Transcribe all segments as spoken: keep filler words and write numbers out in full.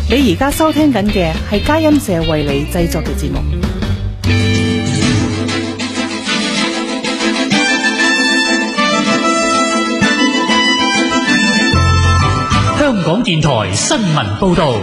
你而家收聽緊嘅係佳音社為你製作嘅節目。 香港電台新聞報道。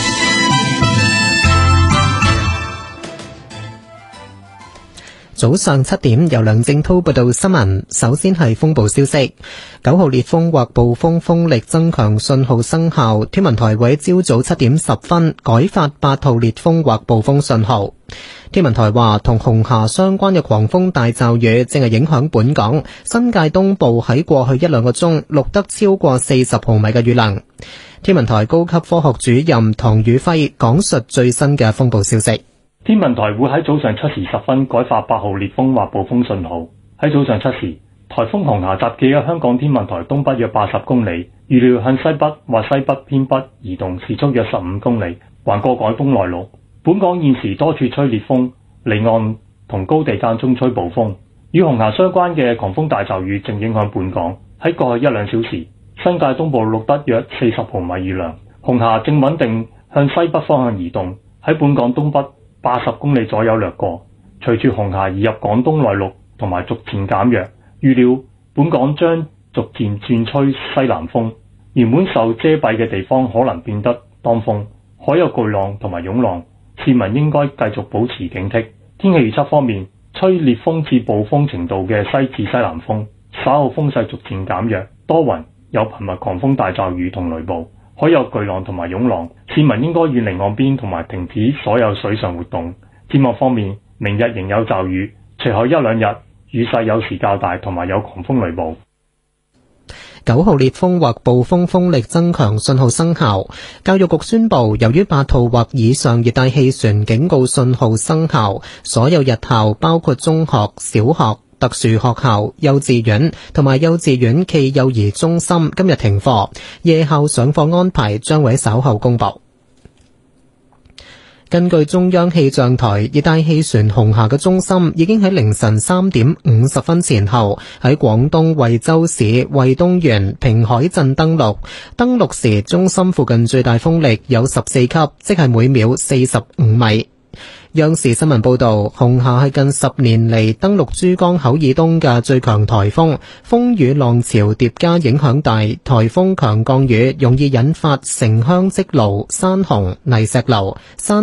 早上七點，由梁正濤報道新聞。首先係風暴消息，九號烈風或暴風風力增強信號生效。天文台會喺朝早七點十分改發八號烈風或暴風信號。天文台話，同紅霞相關嘅狂風大驟雨正係影響本港，新界東部喺過去一兩個鐘錄得超過四十毫米嘅雨量。天文台高級科學主任唐宇輝講述最新嘅風暴消息。 天文台會喺早上七時十分改發八號烈風或暴風信號。喺早上七時，颱風紅霞集結喺香港天文台東北約八十公里，預料向西北或西北偏北移動，時速約十五公里，橫過廣東內陸。本港現時多處吹烈風，離岸同高地間中吹暴風。與紅霞相關嘅狂風大驟雨正影響本港。喺過去一兩小時，新界東部錄得約四十毫米雨量。紅霞正穩定向西北方向移動，喺本港東北八十公里左右掠過。隨住紅霞移入廣東內陸同埋逐漸減弱，預料本港將逐漸轉吹西南風。原本受遮蔽嘅地方可能變得當風，海有巨浪同埋湧浪，市民應該繼續保持警惕。天氣預測方面，吹烈風至暴風程度嘅西至西南風，稍後風勢逐漸減弱，多雲，有頻密狂風大驟雨同雷暴，海有巨浪同埋湧浪，市民應該遠離岸邊同埋停止所有水上活動。展望方面，明日仍有驟雨，隨後一兩日雨勢有時較大，同埋有狂風雷暴。 九號烈風或暴風風力增強信號生效。教育局宣布，由於八號或以上熱帶氣旋警告信號生效，所有日校包括中學、小學、特殊學校、幼稚園同埋幼稚園暨幼兒中心今日停課，夜校上課安排將會稍後公布。根據中央氣象台，熱帶氣旋紅霞嘅中心已經喺凌晨三點五十分前後喺廣東惠州市惠東縣平海鎮登陸。登陸時，中心附近最大風力有十四級，即係每秒四十五米。央視新聞報道，紅霞係近十年嚟登陸珠江口以東嘅最強颱風，風雨浪潮疊加影響大，颱風強降雨容易引發城鄉積澇、山洪、泥石流、山